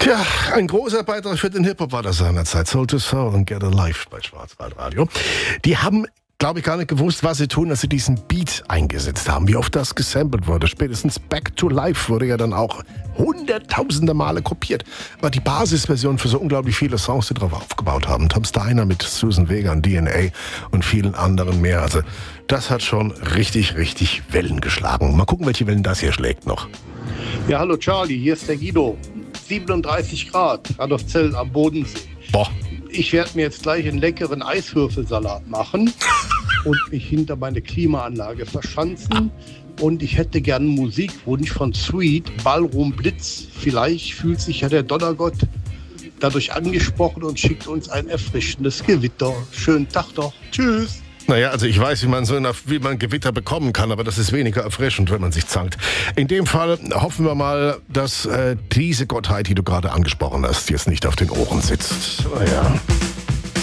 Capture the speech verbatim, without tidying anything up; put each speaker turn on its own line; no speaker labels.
Tja, ein großer Beitrag für den Hip-Hop war das seinerzeit. Soul to Soul und Get Alive bei Schwarzwaldradio. Die haben, glaube ich, gar nicht gewusst, was sie tun, dass sie diesen Beat eingesetzt haben. Wie oft das gesampelt wurde. Spätestens Back to Life wurde ja dann auch hunderttausende Male kopiert. War die Basisversion für so unglaublich viele Songs, die darauf aufgebaut haben. Tom Steiner mit Susan Vega und D N A und vielen anderen mehr. Also das hat schon richtig, richtig Wellen geschlagen. Mal gucken, welche Wellen das hier schlägt noch.
Ja, hallo Charlie, hier ist der Guido. siebenunddreißig Grad, Radolfzell am Bodensee.
Boah.
Ich werde mir jetzt gleich einen leckeren Eiswürfelsalat machen und mich hinter meine Klimaanlage verschanzen. Und ich hätte gern einen Musikwunsch von Sweet, Ballroom Blitz. Vielleicht fühlt sich ja der Donnergott dadurch angesprochen und schickt uns ein erfrischendes Gewitter. Schönen Tag doch. Tschüss.
Naja, also ich weiß, wie man so eine, wie man Gewitter bekommen kann, aber das ist weniger erfrischend, wenn man sich zankt. In dem Fall hoffen wir mal, dass äh, diese Gottheit, die du gerade angesprochen hast, jetzt nicht auf den Ohren sitzt. Naja.